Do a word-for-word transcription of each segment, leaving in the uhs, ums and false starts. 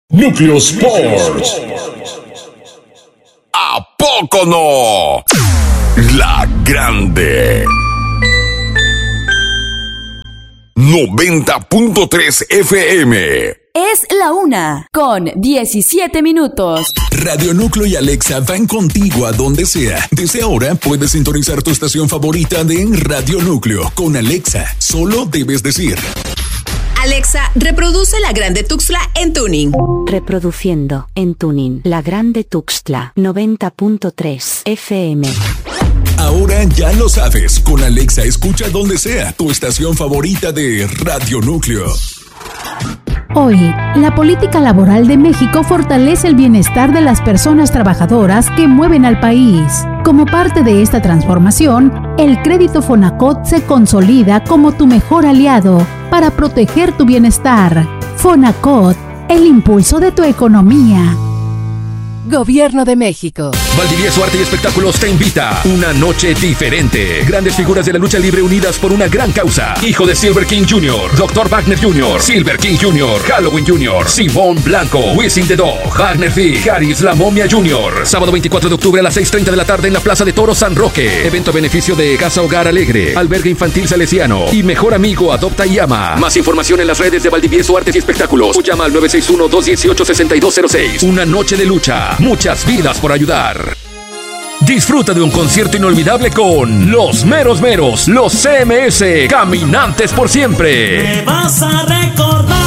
Núcleo Sports. ¿A poco no? La Grande. noventa punto tres F M. Es la una, con diecisiete minutos. Radio Núcleo y Alexa van contigo a donde sea. Desde ahora puedes sintonizar tu estación favorita de Radio Núcleo. Con Alexa, solo debes decir: Alexa, reproduce La Grande Tuxtla en tuning. Reproduciendo en tuning La Grande Tuxtla noventa punto tres F M. Ahora ya lo sabes, con Alexa escucha donde sea tu estación favorita de Radio Núcleo. Hoy, la política laboral de México fortalece el bienestar de las personas trabajadoras que mueven al país. Como parte de esta transformación, el crédito Fonacot se consolida como tu mejor aliado para proteger tu bienestar. Fonacot, el impulso de tu economía. Gobierno de México. Valdivieso Arte y Espectáculos te invita. Una noche diferente. Grandes figuras de la lucha libre unidas por una gran causa. Hijo de Silver King junior, doctor Wagner junior, Silver King junior, Halloween junior, Simón Blanco, Wisin the Dog, Wagner Fig, Haris La Momia junior Sábado veinticuatro de octubre a las seis treinta de la tarde en la Plaza de Toros San Roque. Evento a beneficio de Casa Hogar Alegre, Albergue Infantil Salesiano y Mejor Amigo Adopta y Ama. Más información en las redes de Valdivieso Artes y Espectáculos o llama al nueve seis uno, dos uno ocho, seis dos cero seis. Una noche de lucha. Muchas vidas por ayudar. Disfruta de un concierto inolvidable con Los Meros Meros, los C M S, Caminantes por Siempre. Me vas a recordar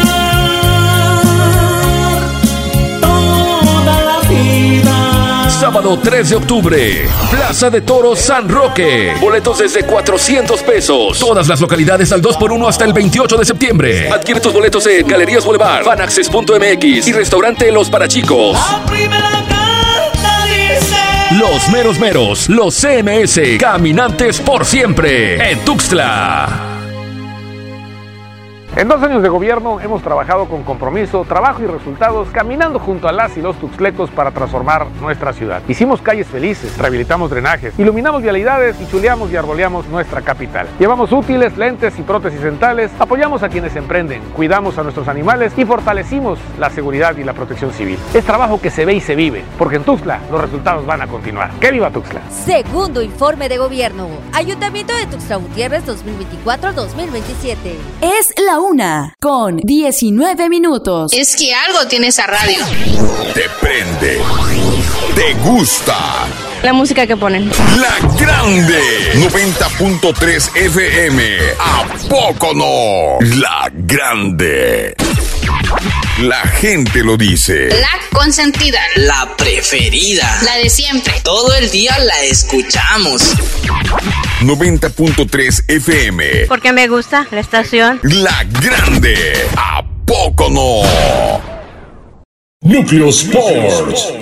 toda la vida. Sábado tres de octubre, Plaza de Toros San Roque. Boletos desde cuatrocientos pesos. Todas las localidades al dos por uno hasta el veintiocho de septiembre. Adquiere tus boletos en Galerías Boulevard, Fanaccess punto M X y Restaurante Los Parachicos. La primera carta dice: Los Meros Meros, los C M S, Caminantes por Siempre, en Tuxtla. En dos años de gobierno hemos trabajado con compromiso, trabajo y resultados, caminando junto a las y los tuxtlecos para transformar nuestra ciudad. Hicimos calles felices, rehabilitamos drenajes, iluminamos vialidades y chuleamos y arboleamos nuestra capital. Llevamos útiles, lentes y prótesis dentales, apoyamos a quienes emprenden, cuidamos a nuestros animales y fortalecimos la seguridad y la protección civil. Es trabajo que se ve y se vive, porque en Tuxtla los resultados van a continuar. ¡Que viva Tuxtla! Segundo informe de gobierno. Ayuntamiento de Tuxtla Gutiérrez dos mil veinticuatro a dos mil veintisiete. Es la una, con diecinueve minutos. Es que algo tiene esa radio. Te prende. Te gusta. La música que ponen. La Grande. noventa punto tres F M. ¿A poco no? La Grande. La gente lo dice. La consentida. La preferida. La de siempre. Todo el día la escuchamos. noventa punto tres F M. Porque me gusta la estación. La Grande. ¿A poco no? Núcleo Sports.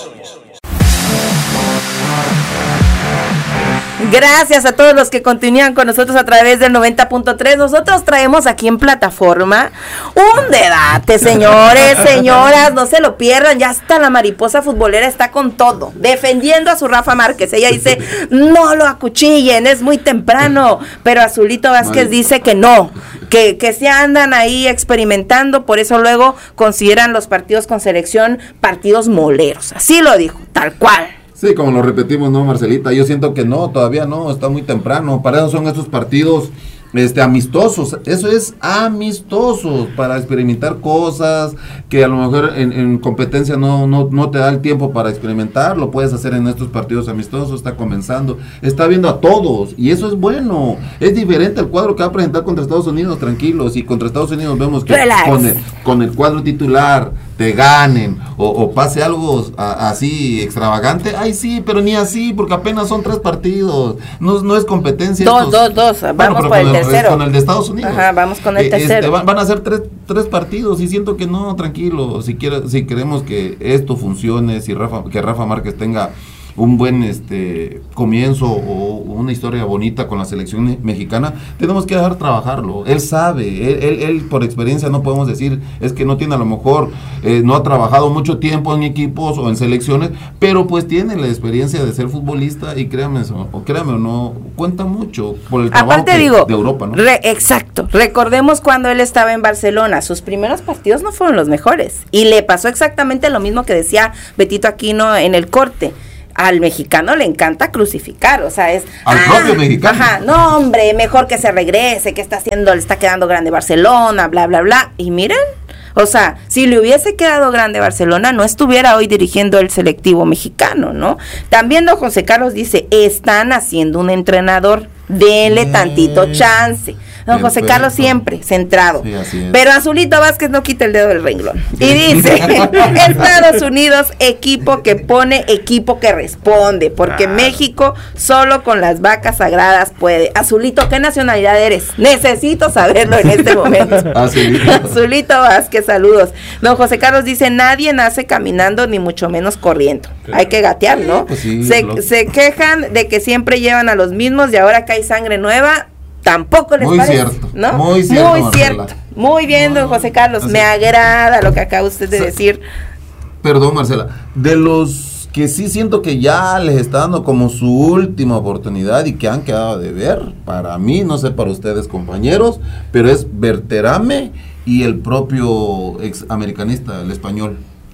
Gracias a todos los que continúan con nosotros a través del noventa punto tres. Nosotros traemos aquí en plataforma un debate, señores, señoras, no se lo pierdan. Ya hasta la mariposa futbolera está con todo, defendiendo a su Rafa Márquez. Ella dice, no lo acuchillen, es muy temprano. Pero Azulito Vázquez dice que no, que, que se andan ahí experimentando, por eso luego consideran los partidos con selección partidos moleros. Así lo dijo, tal cual. Sí, como lo repetimos, ¿no, Marcelita? Yo siento que no, todavía no, está muy temprano. Para eso son estos partidos este, amistosos. Eso es amistosos, para experimentar cosas que a lo mejor en, en competencia no, no, no te da el tiempo para experimentar. Lo puedes hacer en estos partidos amistosos, está comenzando. Está viendo a todos, y eso es bueno. Es diferente el cuadro que va a presentar contra Estados Unidos, tranquilos. Y contra Estados Unidos vemos que con el, con el cuadro titular te ganen, o, o pase algo a, así extravagante, ay sí, pero ni así, porque apenas son tres partidos, no, no es competencia. Dos, estos, dos, dos, vamos bueno, por el tercero. Con el de Estados Unidos. Ajá, vamos con el eh, tercero. Este, van, van a ser tres, tres partidos, y siento que no, tranquilo, si quiere, si queremos que esto funcione, si Rafa, que Rafa Márquez tenga un buen este comienzo o una historia bonita con la selección mexicana, tenemos que dejar trabajarlo. Él sabe, él, él, él por experiencia no podemos decir, es que no tiene a lo mejor, eh, no ha trabajado mucho tiempo en equipos o en selecciones, pero pues tiene la experiencia de ser futbolista y créame, o créame o no, cuenta mucho por el trabajo Aparte, que, digo, de Europa, ¿no? Re, exacto, recordemos cuando él estaba en Barcelona, sus primeros partidos no fueron los mejores, y le pasó exactamente lo mismo que decía Betito Aquino en el corte. Al mexicano le encanta crucificar, o sea, es... Al ah, propio mexicano. Ajá, no, hombre, mejor que se regrese, que está haciendo, le está quedando grande Barcelona, bla, bla, bla. Y miren, o sea, si le hubiese quedado grande Barcelona, no estuviera hoy dirigiendo el selectivo mexicano, ¿no? También don José Carlos dice, están haciendo un entrenador, denle mm. tantito chance. Don José Carlos siempre centrado. Sí, pero Azulito Vázquez no quita el dedo del renglón. Y dice, Estados Unidos, equipo que pone, equipo que responde, porque ah. México solo con las vacas sagradas puede. Azulito, ¿qué nacionalidad eres? Necesito saberlo en este momento. Azulito. Azulito Vázquez, saludos. Don José Carlos dice, nadie nace caminando ni mucho menos corriendo. Claro. Hay que gatear, ¿no? Pues sí, se, se quejan de que siempre llevan a los mismos y ahora que hay sangre nueva, tampoco les muy parece, cierto, ¿no? Muy cierto, muy cierto. Muy bien, don José Carlos, así. Me agrada lo que acaba usted de decir. Perdón, Marcela, de los que sí siento que ya les está dando como su última oportunidad y que han quedado de ver, para mí, no sé para ustedes compañeros, pero es Berterame y el propio ex americanista, el español.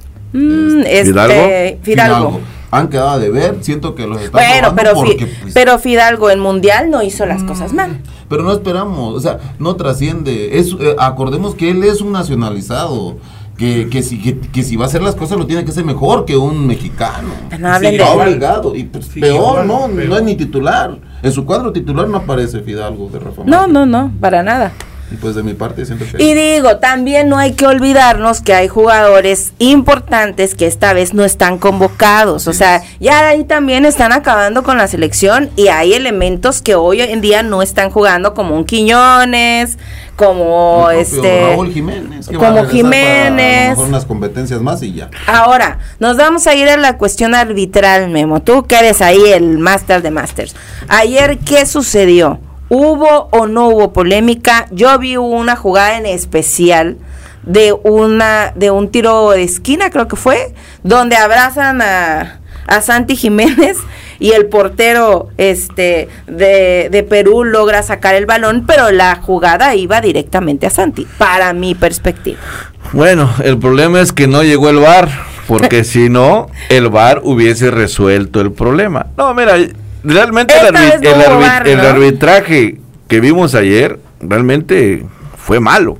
Mm, este, ¿Fidalgo? Fidalgo. Fidalgo. Han quedado de ver, siento que los están bueno, pero, porque, fi, pues, pero Fidalgo en Mundial no hizo las mm, cosas mal. Pero no esperamos, o sea, no trasciende. Es, eh, acordemos que él es un nacionalizado. Que, que, si, que, que si va a hacer las cosas lo tiene que hacer mejor que un mexicano. No hablen sí, de obligado. Y pues, sí, peor, no, peor. No es ni titular. En su cuadro titular no aparece Fidalgo de Rafa No, no, no, para nada. Y pues de mi parte siento que... Y digo, también no hay que olvidarnos que hay jugadores importantes que esta vez no están convocados, sí. O sea, ya ahí también están acabando con la selección y hay elementos que hoy en día no están jugando, como un Quiñones, como este... Raúl Jiménez, que como va a Jiménez. Para, a lo mejor unas competencias más y ya. Ahora, nos vamos a ir a la cuestión arbitral, Memo, tú que eres ahí el máster de masters. Ayer, ¿qué sucedió? ¿Hubo o no hubo polémica? Yo vi una jugada en especial de una de un tiro de esquina, creo que fue, donde abrazan a, a Santi Jiménez y el portero este de, de Perú logra sacar el balón, pero la jugada iba directamente a Santi, para mi perspectiva. Bueno, el problema es que no llegó el V A R, porque si no, el V A R hubiese resuelto el problema. No, mira... Realmente el, arbi- el, arbi- bar, ¿no? el arbitraje que vimos ayer realmente fue malo.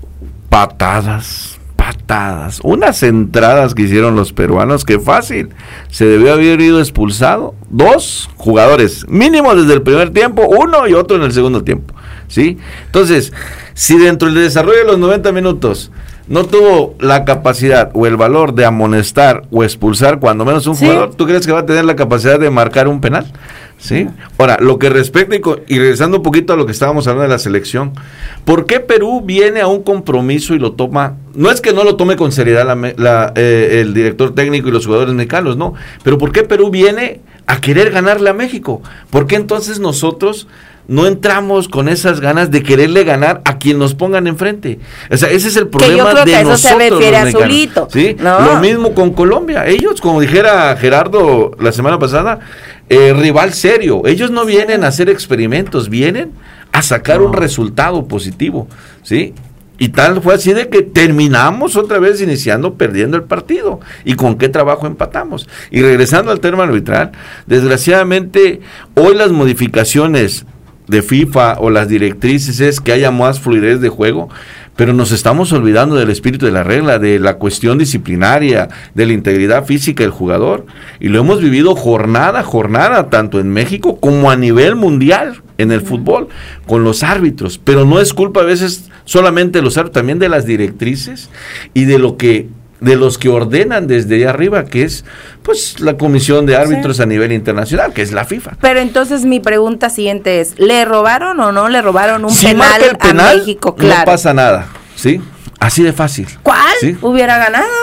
Patadas, patadas, unas entradas que hicieron los peruanos, que fácil, se debió haber ido expulsado dos jugadores, mínimo desde el primer tiempo, uno y otro en el segundo tiempo, ¿sí? Entonces, si dentro del desarrollo de los noventa minutos no tuvo la capacidad o el valor de amonestar o expulsar cuando menos un ¿Sí? jugador, ¿tú crees que va a tener la capacidad de marcar un penal? ¿Sí? Ahora, lo que respecta, y, y regresando un poquito a lo que estábamos hablando de la selección, ¿por qué Perú viene a un compromiso y lo toma? No es que no lo tome con seriedad la, la, eh, el director técnico y los jugadores mexicanos, no, pero ¿por qué Perú viene a querer ganarle a México? ¿Por qué entonces nosotros no entramos con esas ganas de quererle ganar a quien nos pongan enfrente? O sea, ese es el problema de que nosotros, se refiere los mexicanos, a Zulito, ¿sí? No. Lo mismo con Colombia. Ellos, como dijera Gerardo la semana pasada, eh, rival serio. Ellos no vienen a hacer experimentos, vienen a sacar no. un resultado positivo, ¿sí? Y tal fue así de que terminamos otra vez iniciando perdiendo el partido. ¿Y con qué trabajo empatamos? Y regresando al tema arbitral, desgraciadamente hoy las modificaciones de FIFA o las directrices es que haya más fluidez de juego, pero nos estamos olvidando del espíritu de la regla, de la cuestión disciplinaria, de la integridad física del jugador, y lo hemos vivido jornada a jornada, tanto en México como a nivel mundial en el fútbol, con los árbitros, pero no es culpa a veces solamente de los árbitros, también de las directrices y de lo que de los que ordenan desde ahí arriba, que es pues la comisión de árbitros sí. a nivel internacional, que es la FIFA. Pero entonces mi pregunta siguiente es, ¿le robaron o no le robaron un si penal, el penal a México? Claro. No pasa nada, ¿sí? Así de fácil. ¿Cuál? ¿Sí? ¿Hubiera ganado? Claro,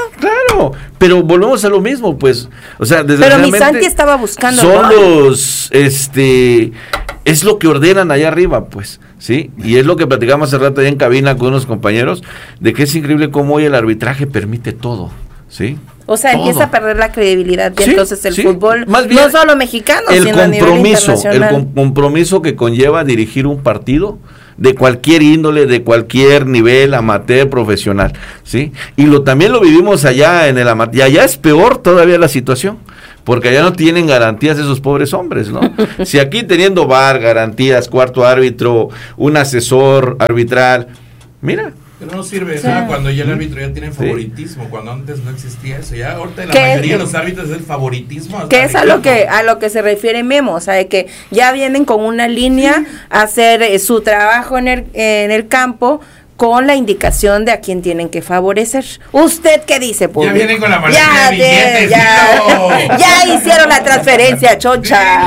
Claro, pero volvemos a lo mismo, pues, o sea, desgraciadamente. Pero mi Santi estaba buscando. Son los, este, es lo que ordenan allá arriba, pues, ¿sí? Y es lo que platicamos hace rato allá en cabina con unos compañeros, de que es increíble cómo hoy el arbitraje permite todo, ¿sí? O sea, todo. Empieza a perder la credibilidad y sí, entonces el sí. fútbol, más bien, no solo mexicano, el sino a nivel internacional. El com- compromiso que conlleva dirigir un partido de cualquier índole, de cualquier nivel, amateur, profesional, ¿sí? Y lo también lo vivimos allá en el amateur, y allá es peor todavía la situación, porque allá no tienen garantías esos pobres hombres, ¿no? Si aquí teniendo V A R, garantías, cuarto árbitro, un asesor arbitral, mira. Pero no sirve eso, sí. Cuando ya el árbitro ya tiene favoritismo, sí. Cuando antes no existía eso, ya ahorita la mayoría de los árbitros es el favoritismo. Que es a lo que a lo que se refiere Memo, o sea, de que ya vienen con una línea a hacer eh, su trabajo en el, en el campo, con la indicación de a quién tienen que favorecer. ¿Usted qué dice, público? Ya vienen con la ya, de billetes, ya, ya hicieron la transferencia, chocha.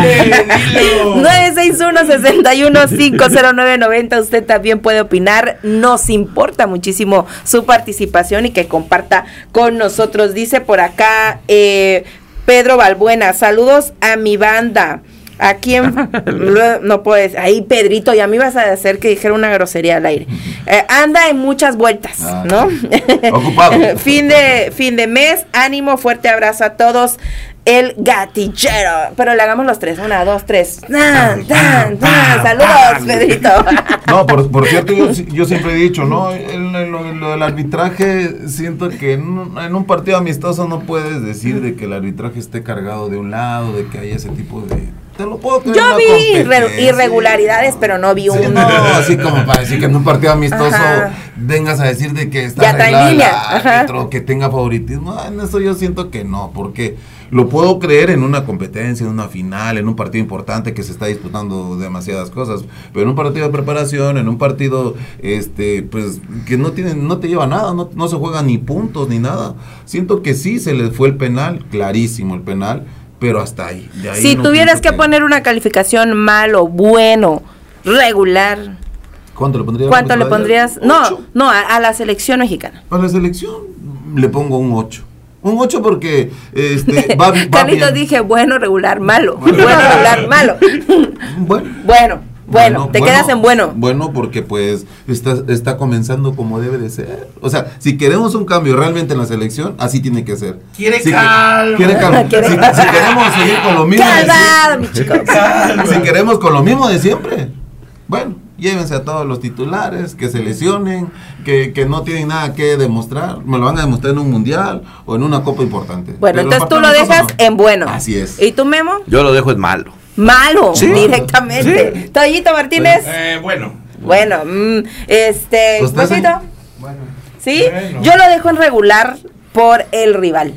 nueve seis uno, seis uno, cinco cero nueve nueve cero. Usted también puede opinar. Nos importa muchísimo su participación y que comparta con nosotros. Dice por acá eh, Pedro Balbuena, saludos a mi banda. ¿A quién? No puedes. Ahí, Pedrito, ya me ibas a hacer que dijera una grosería al aire. Eh, anda en muchas vueltas, ah, ¿no? Ocupado. fin de fin de mes, ánimo, fuerte abrazo a todos. El gatillero. Pero le hagamos los tres. Una, dos, tres. ¡Tan, tan, tan! ¡Saludos, Pedrito! No, por, por cierto, yo, yo siempre he dicho, ¿no? El, el, lo, lo del arbitraje, siento que en un, en un partido amistoso no puedes decir de que el arbitraje esté cargado de un lado, de que haya ese tipo de... Te lo puedo creer. Yo vi irre- irregularidades, pero no vi sí, uno. No, así como para decir que en un partido amistoso ajá. vengas a decir de que está arreglado el árbitro, que tenga favoritismo. En eso yo siento que no, porque lo puedo creer en una competencia, en una final, en un partido importante que se está disputando demasiadas cosas, pero en un partido de preparación, en un partido este pues que no tiene, no te lleva nada, no, no se juega ni puntos ni nada. Siento que sí se les fue el penal, clarísimo el penal, pero hasta ahí. De ahí si no tuvieras que, que poner una calificación malo, bueno, regular, ¿cuánto le pondrías? ¿Cuánto le pondrías? No, no, a, a la selección mexicana. A la selección le pongo un ocho. Un ocho porque este va, va Carlitos, dije bueno, regular, malo. Bueno, regular, malo. Bueno. Bueno. Bueno, bueno, te bueno, quedas en bueno. Bueno, porque pues está, está comenzando como debe de ser. O sea, si queremos un cambio realmente en la selección, así tiene que ser. Quiere si calma. Que, quiere calma. ¿Quiere si, calma. si queremos seguir con lo mismo. Calmado, mi chico. Si queremos con lo mismo de siempre, bueno, llévense a todos los titulares, que se lesionen, que, que no tienen nada que demostrar. Me lo van a demostrar en un mundial o en una copa importante. Bueno, pero entonces tú lo dejas no. en bueno. Así es. ¿Y tú, Memo? Yo lo dejo en malo. Malo, ¿Sí? directamente. ¿Sí? Toyito Martínez. Eh, bueno. Bueno, mm, este. ¿Usted? Bueno. ¿Sí? Bueno. Yo lo dejo en regular por el rival.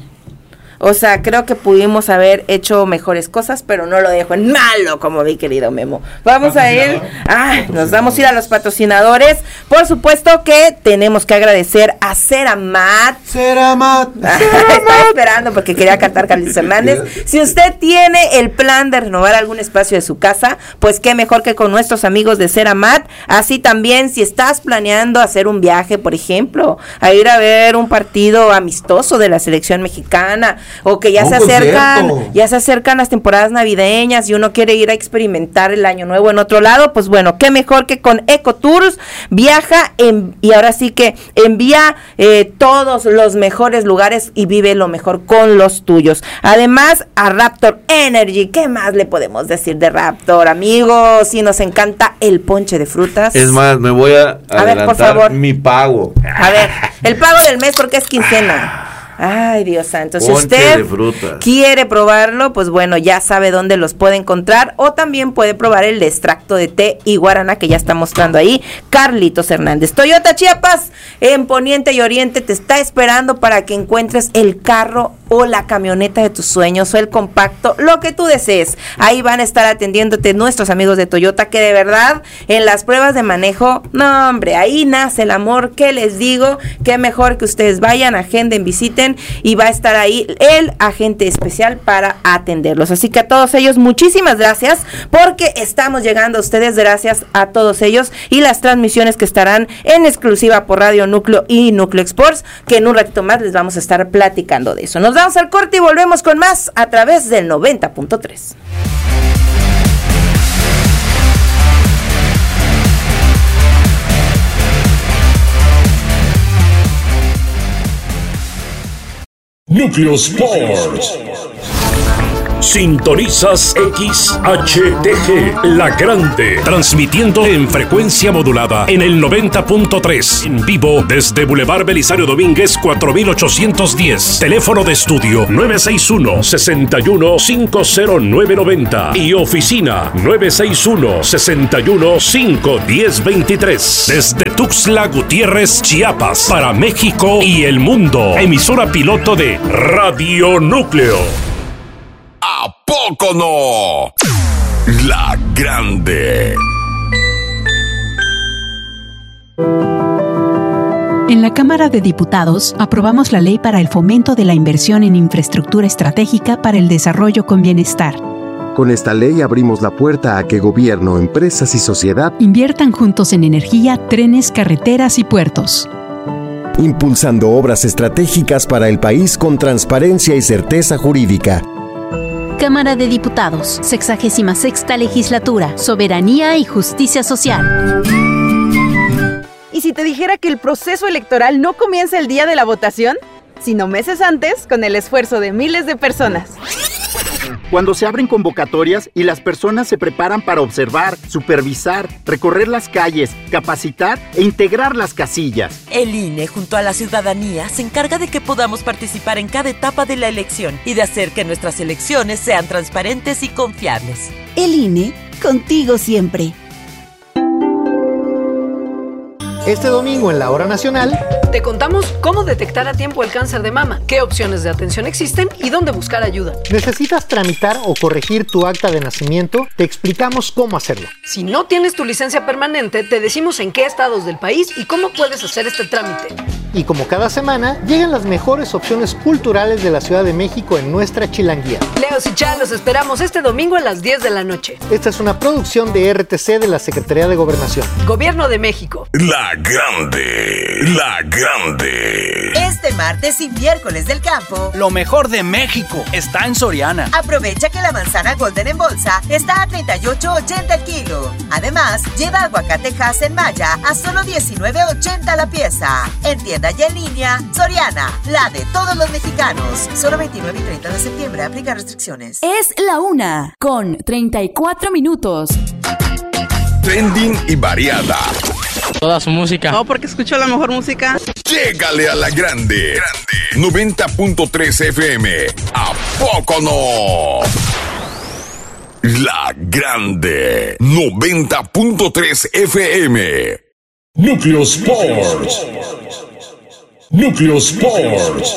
O sea, creo que pudimos haber hecho mejores cosas, pero no lo dejo en malo, como mi querido Memo. Vamos a ir, ah, nos vamos a ir a los patrocinadores. Por supuesto que tenemos que agradecer a Ceramat. Ceramat. Estaba esperando porque quería cantar Carlitos Hernández. Si usted tiene el plan de renovar algún espacio de su casa, pues qué mejor que con nuestros amigos de Ceramat. Así también, si estás planeando hacer un viaje, por ejemplo, a ir a ver un partido amistoso de la selección mexicana, o que ya oh, se acercan, concierto. ya se acercan las temporadas navideñas y uno quiere ir a experimentar el año nuevo en otro lado, pues bueno, qué mejor que con Ecotours. Viaja en, y ahora sí que envía eh, todos los mejores lugares y vive lo mejor con los tuyos. Además, a Raptor Energy, ¿qué más le podemos decir de Raptor, amigos? Si nos encanta el ponche de frutas. Es más, me voy a, a adelantar ver, por favor. mi pago. A ver, el pago del mes porque es quincena. Ay, Dios santo, si Ponche usted de frutas. quiere probarlo, pues bueno, ya sabe dónde los puede encontrar, o también puede probar el extracto de té y guaraná que ya está mostrando ahí Carlitos Hernández. Toyota Chiapas, en Poniente y Oriente, te está esperando para que encuentres el carro o la camioneta de tus sueños o el compacto, lo que tú desees. Ahí van a estar atendiéndote nuestros amigos de Toyota, que de verdad en las pruebas de manejo, no hombre, ahí nace el amor. ¿Qué les digo? Qué mejor que ustedes vayan, agenden, visiten y va a estar ahí el agente especial para atenderlos. Así que a todos ellos, muchísimas gracias, porque estamos llegando a ustedes gracias a todos ellos y las transmisiones que estarán en exclusiva por Radio Núcleo y Núcleo Exports, que en un ratito más les vamos a estar platicando de eso. Nos vamos al corte y volvemos con más a través del noventa punto tres. Núcleo Sports. Sintonizas X H T G, La Grande, transmitiendo en frecuencia modulada en el noventa punto tres, en vivo desde Boulevard Belisario Domínguez cuatro mil ochocientos diez, teléfono de estudio nueve seis uno, seis uno cinco cero nueve nueve cero y oficina nueve seis uno, seis uno cinco uno cero dos tres, desde Tuxtla Gutiérrez, Chiapas, para México y el mundo, emisora piloto de Radio Núcleo. ¿A poco no? La Grande. En la Cámara de Diputados aprobamos la ley para el fomento de la inversión en infraestructura estratégica para el desarrollo con bienestar. Con esta ley abrimos la puerta a que gobierno, empresas y sociedad inviertan juntos en energía, trenes, carreteras y puertos, impulsando obras estratégicas para el país con transparencia y certeza jurídica. Cámara de Diputados, sexagésima sexta legislatura, soberanía y justicia social. ¿Y si te dijera que el proceso electoral no comienza el día de la votación, sino meses antes, con el esfuerzo de miles de personas? Cuando se abren convocatorias y las personas se preparan para observar, supervisar, recorrer las calles, capacitar e integrar las casillas. El I N E, junto a la ciudadanía, se encarga de que podamos participar en cada etapa de la elección y de hacer que nuestras elecciones sean transparentes y confiables. El I N E, contigo siempre. Este domingo en la Hora Nacional te contamos cómo detectar a tiempo el cáncer de mama, qué opciones de atención existen y dónde buscar ayuda. ¿Necesitas tramitar o corregir tu acta de nacimiento? Te explicamos cómo hacerlo. Si no tienes tu licencia permanente, te decimos en qué estados del país y cómo puedes hacer este trámite. Y como cada semana, llegan las mejores opciones culturales de la Ciudad de México en nuestra chilanguía. Leos y Chá, los esperamos este domingo a las diez de la noche. Esta es una producción de R T C de la Secretaría de Gobernación. Gobierno de México. La Grande, La Grande. Este martes y miércoles del campo, lo mejor de México está en Soriana. Aprovecha que la manzana Golden en bolsa está a treinta y ocho ochenta el kilo. Además, lleva aguacate Hass en malla a solo diecinueve ochenta la pieza. En tienda y en línea, Soriana, la de todos los mexicanos. Solo veintinueve y treinta de septiembre, aplica restricciones. Es la una, con treinta y cuatro minutos. Trending y variada. Toda su música. No, porque escucho la mejor música. Llégale a la grande. Grande. noventa punto tres F M. ¿A poco no? La Grande. noventa punto tres F M. Núcleo Sports. Núcleo Sports.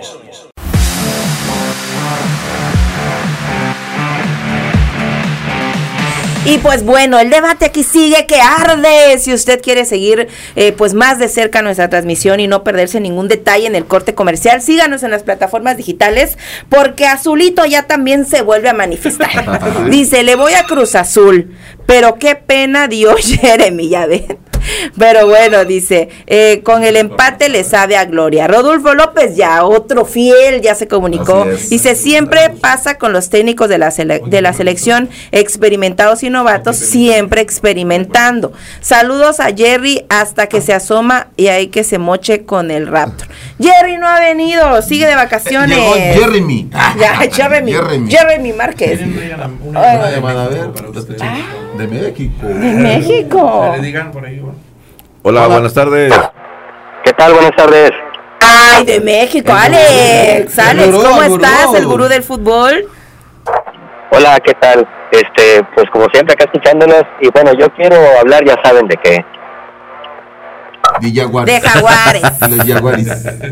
Y pues bueno, el debate aquí sigue que arde. Si usted quiere seguir eh, pues más de cerca nuestra transmisión y no perderse ningún detalle en el corte comercial, síganos en las plataformas digitales, porque Azulito ya también se vuelve a manifestar. Dice, le voy a Cruz Azul, pero qué pena dio Jeremy, ya ven. Pero bueno, dice, eh, con el empate le sabe a gloria. Rodolfo López, ya otro fiel, ya se comunicó. Dice, siempre pasa con los técnicos de la, sele- de la selección, experimentados y novatos, siempre experimentando. Saludos a Jerry hasta que se asoma y hay que se moche con el Raptor. Jerry no ha venido, sigue de vacaciones. Llegó Jeremy. Ya, Jeremy. Jeremy. Jeremy Márquez. Una, una llamada, a ver. De México. De México. Que le digan por ahí. Hola, Hola, buenas tardes. ¿Qué tal? Buenas tardes. Ay, de México, Alex. Alex, gurú, ¿cómo el estás? gurú. El gurú del fútbol. Hola, ¿qué tal? Este, pues como siempre acá escuchándonos, y bueno, yo quiero hablar, ya saben de qué. De Jaguares. De Jaguares. Los Jaguares.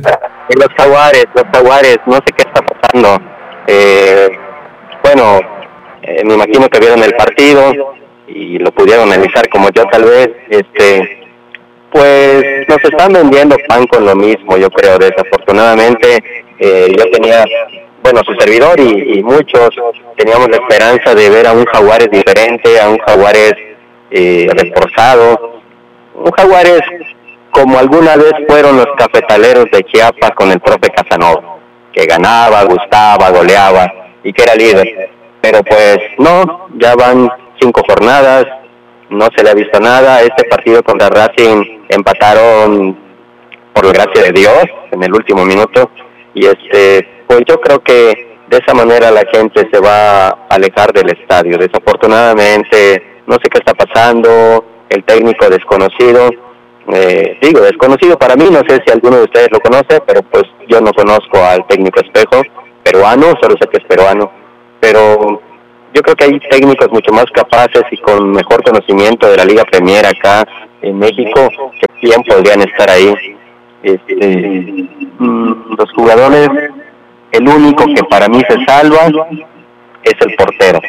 los Jaguares, los Jaguares, no sé qué está pasando. Eh, bueno, eh, me imagino que vieron el partido y lo pudieron analizar como yo tal vez, este, pues nos están vendiendo pan con lo mismo, yo creo. Desafortunadamente, eh, yo tenía, bueno, su servidor y, y muchos teníamos la esperanza de ver a un Jaguares diferente, a un Jaguares eh, reforzado, un Jaguares como alguna vez fueron los cafetaleros de Chiapas con el profe Casanova, que ganaba, gustaba, goleaba y que era líder. Pero pues no, ya van cinco jornadas, no se le ha visto nada. Este partido contra Racing empataron por la gracia de Dios en el último minuto y este, pues yo creo que de esa manera la gente se va a alejar del estadio. Desafortunadamente, no sé qué está pasando, el técnico desconocido. Eh, digo, desconocido para mí, no sé si alguno de ustedes lo conoce, pero pues yo no conozco al técnico Espejo, peruano, solo sé que es peruano, pero yo creo que hay técnicos mucho más capaces y con mejor conocimiento de la Liga Premier acá en México, que bien podrían estar ahí. Este, los jugadores, el único que para mí se salva es el portero,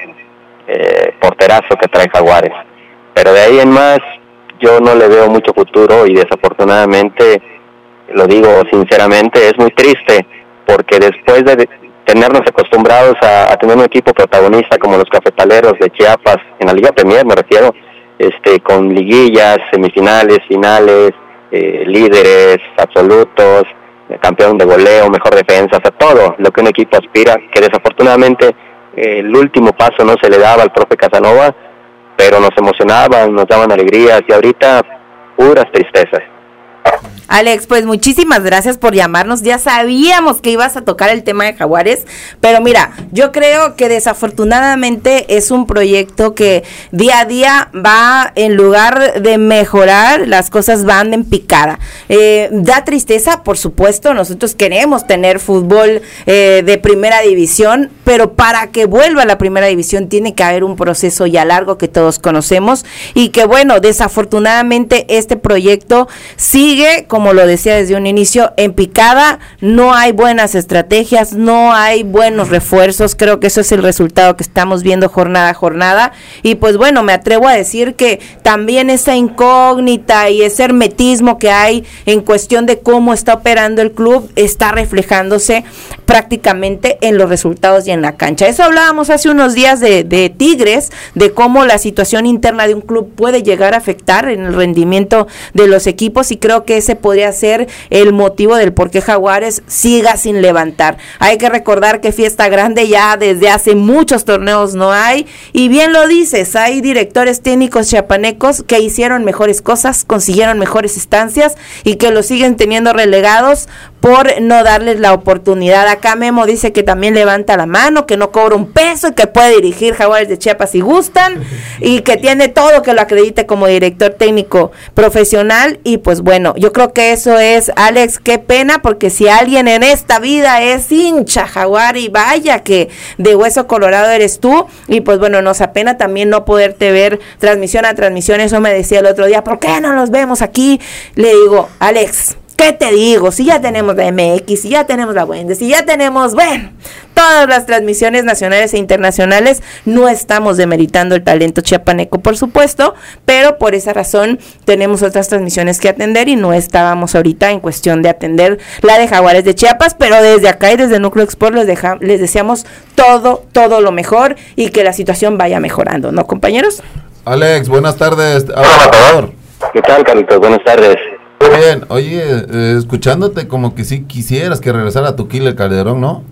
eh, porterazo que trae Jaguares, pero de ahí en más yo no le veo mucho futuro y desafortunadamente, lo digo sinceramente, es muy triste porque después de tenernos acostumbrados a, a tener un equipo protagonista como los Cafetaleros de Chiapas, en la Liga Premier me refiero, este, con liguillas, semifinales, finales, eh, líderes absolutos, eh, campeón de goleo, mejor defensa, o sea, todo lo que un equipo aspira, que desafortunadamente eh, el último paso no se le daba al profe Casanova, pero nos emocionaban, nos daban alegrías y ahorita puras tristezas. Alex, pues muchísimas gracias por llamarnos. Ya sabíamos que ibas a tocar el tema de Jaguares, pero mira, yo creo que desafortunadamente es un proyecto que día a día va, en lugar de mejorar, las cosas van en picada. Eh, da tristeza, por supuesto, nosotros queremos tener fútbol eh, de primera división, pero para que vuelva a la primera división tiene que haber un proceso ya largo que todos conocemos y que bueno, desafortunadamente este proyecto sigue con, como lo decía desde un inicio, en picada. No hay buenas estrategias, no hay buenos refuerzos. Creo que eso es el resultado que estamos viendo jornada a jornada. Y pues bueno, me atrevo a decir que también esa incógnita y ese hermetismo que hay en cuestión de cómo está operando el club está reflejándose prácticamente en los resultados y en la cancha. Eso hablábamos hace unos días de, de Tigres, de cómo la situación interna de un club puede llegar a afectar en el rendimiento de los equipos, y creo que ese podría ser el motivo del por qué Jaguares siga sin levantar. Hay que recordar que fiesta grande ya desde hace muchos torneos no hay, y bien lo dices, hay directores técnicos chiapanecos que hicieron mejores cosas, consiguieron mejores instancias y que los siguen teniendo relegados por no darles la oportunidad. Acá Memo dice que también levanta la mano, que no cobra un peso y que puede dirigir Jaguares de Chiapas si gustan, y que tiene todo que lo acredite como director técnico profesional. Y pues bueno, yo creo que eso es, Alex, qué pena, porque si alguien en esta vida es hincha Jaguar, y vaya que de hueso colorado eres tú, y pues bueno, nos apena también no poderte ver transmisión a transmisión. Eso me decía el otro día, ¿por qué no los vemos aquí? Le digo, Alex, ¿qué te digo? Si ya tenemos la M X, si ya tenemos la Wendy, si ya tenemos, bueno, todas las transmisiones nacionales e internacionales, no estamos demeritando el talento chiapaneco, por supuesto, pero por esa razón tenemos otras transmisiones que atender y no estábamos ahorita en cuestión de atender la de Jaguares de Chiapas, pero desde acá y desde Núcleo Export les, deja, les deseamos todo, todo lo mejor y que la situación vaya mejorando, ¿no, compañeros? Alex, buenas tardes. Hola, ¿qué tal, Carlitos? Buenas tardes. Bien, oye, eh, escuchándote como que sí quisieras que regresara a tu Killer Calderón, ¿no?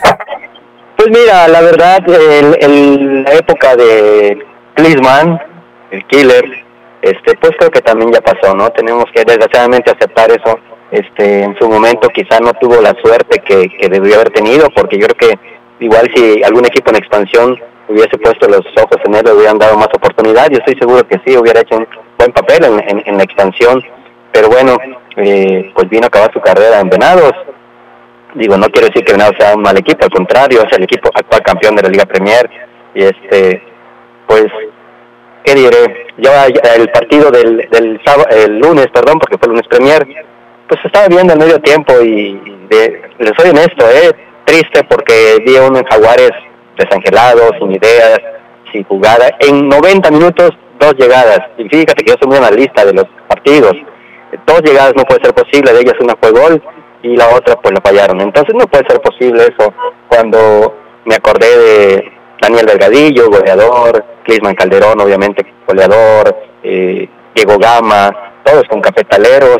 Pues mira, la verdad, en, en la época de Klinsmann, el Killer, este, pues creo que también ya pasó, ¿no? Tenemos que desgraciadamente aceptar eso. Este, en su momento quizá no tuvo la suerte que, que debió haber tenido, porque yo creo que igual si algún equipo en expansión hubiese puesto los ojos en él, le hubieran dado más oportunidad. Yo estoy seguro que sí, hubiera hecho un buen papel en, en, en la expansión. Pero bueno, eh, pues vino a acabar su carrera en Venados. Digo, no quiero decir que Venados sea un mal equipo, al contrario, es el equipo actual campeón de la Liga Premier. Y este, pues, ¿qué diré? Ya el partido del, del sábado, el lunes, perdón, porque fue el lunes Premier, pues estaba viendo el medio tiempo y de, les soy honesto, eh, triste porque vi a uno en Jaguares desangelado, sin ideas, sin jugada. En noventa minutos, dos llegadas. Y fíjate que yo soy muy analista de los partidos. Dos llegadas no puede ser posible, de ellas una fue gol y la otra pues la fallaron. Entonces no puede ser posible eso. Cuando me acordé de Daniel Delgadillo, goleador, Clisman Calderón, obviamente goleador, eh, Diego Gama, todos con cafetaleros,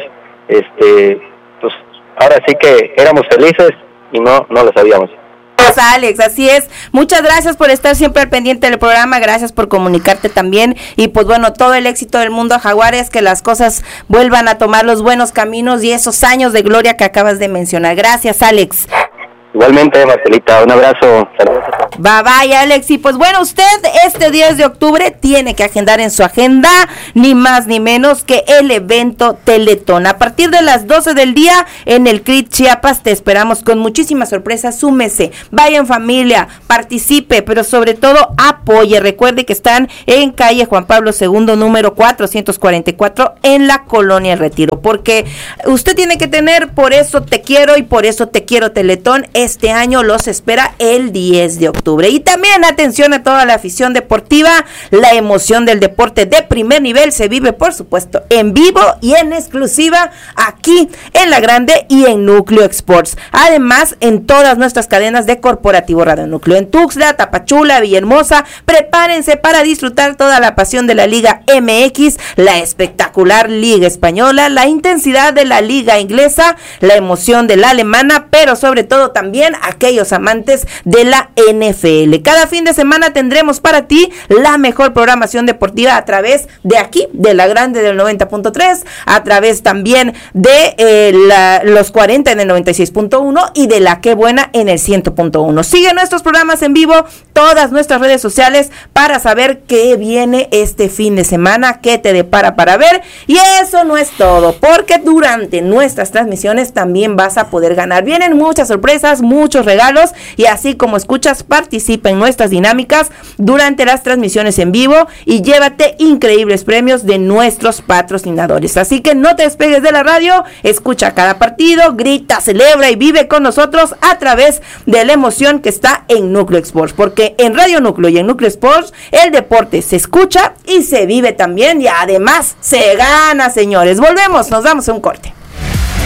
este, pues ahora sí que éramos felices y no, no lo sabíamos. Alex, así es. Muchas gracias por estar siempre al pendiente del programa, gracias por comunicarte también y pues bueno, todo el éxito del mundo a Jaguares, que las cosas vuelvan a tomar los buenos caminos y esos años de gloria que acabas de mencionar. Gracias, Alex. Igualmente, Marcelita, un abrazo. Saludos. Bye bye, Alex. Y pues bueno, usted este diez de octubre tiene que agendar en su agenda ni más ni menos que el evento Teletón. A partir de las doce del día en el C R I T Chiapas te esperamos con muchísimas sorpresas. Súmese, vaya en familia, participe, pero sobre todo apoye. Recuerde que están en calle Juan Pablo segundo, número cuatrocientos cuarenta y cuatro en la Colonia El Retiro, porque usted tiene que tener Por Eso Te Quiero y Por Eso Te Quiero Teletón. Este año los espera el diez de octubre. Y también atención a toda la afición deportiva, la emoción del deporte de primer nivel se vive, por supuesto, en vivo y en exclusiva aquí en La Grande y en Núcleo Sports. Además, en todas nuestras cadenas de Corporativo Radio Núcleo, en Tuxtla, Tapachula, Villahermosa, prepárense para disfrutar toda la pasión de la Liga M X, la espectacular Liga Española, la intensidad de la Liga Inglesa, la emoción de la alemana, pero sobre todo también También aquellos amantes de la N F L. Cada fin de semana tendremos para ti la mejor programación deportiva a través de aquí, de La Grande del noventa punto tres, a través también de eh, la, los cuarenta en el noventa y seis punto uno y de La Qué Buena en el cien punto uno. Sigue nuestros programas en vivo, todas nuestras redes sociales para saber qué viene este fin de semana, qué te depara para ver. Y eso no es todo, porque durante nuestras transmisiones también vas a poder ganar. Vienen muchas sorpresas, muchos regalos y así como escuchas, participa en nuestras dinámicas durante las transmisiones en vivo y llévate increíbles premios de nuestros patrocinadores. Así que no te despegues de la radio, escucha cada partido, grita, celebra y vive con nosotros a través de la emoción que está en Núcleo Sports, porque en Radio Núcleo y en Núcleo Sports el deporte se escucha y se vive también y además se gana, señores. Volvemos, nos damos un corte.